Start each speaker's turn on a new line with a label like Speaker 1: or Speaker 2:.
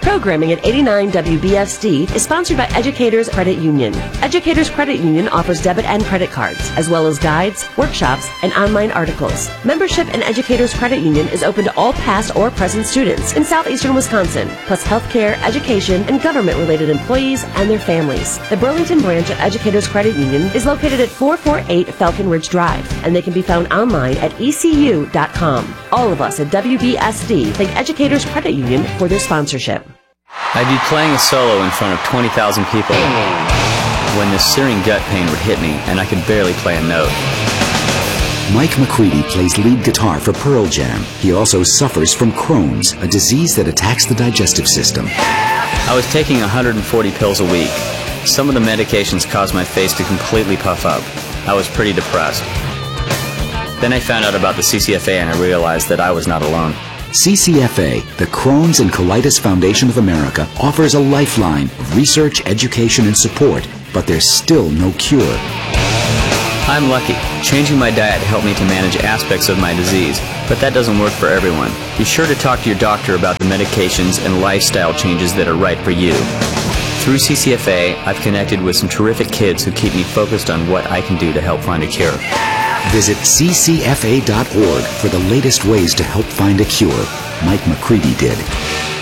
Speaker 1: Programming at 89 WBFD is sponsored by Educators Credit Union. Educators Credit Union offers debit and credit cards, as well as guides, workshops, and online articles. Membership in Educators Credit Union is open to all past or present students in southeastern Wisconsin, plus healthcare, education, and government-related employees and their families. The Burlington branch of Educators Credit Union is located at 448 Falcon Ridge Drive, and they can be found online at ecu.com. All of us at WBSD thank Educators Credit Union for their sponsorship.
Speaker 2: I'd be playing a solo in front of 20,000 people when this searing gut pain would hit me and I could barely play a note.
Speaker 3: Mike McCready plays lead guitar for Pearl Jam. He also suffers from Crohn's, a disease that attacks the digestive system.
Speaker 2: I was taking 140 pills a week. Some of the medications caused my face to completely puff up. I was pretty depressed. Then I found out about the CCFA and I realized that I was not alone.
Speaker 3: CCFA, the Crohn's and Colitis Foundation of America, offers a lifeline of research, education, and support, but there's still no cure.
Speaker 2: I'm lucky. Changing my diet helped me to manage aspects of my disease, but that doesn't work for everyone. Be sure to talk to your doctor about the medications and lifestyle changes that are right for you. Through CCFA, I've connected with some terrific kids who keep me focused on what I can do to help find a cure.
Speaker 3: Visit ccfa.org for the latest ways to help find a cure. Mike McCready did.